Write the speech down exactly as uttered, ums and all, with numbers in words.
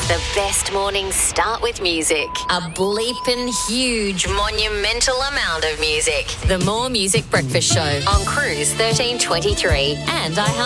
The best mornings start with music. A bleeping huge monumental amount of music. The More Music Breakfast Show on Cruise thirteen twenty-three and iHeart.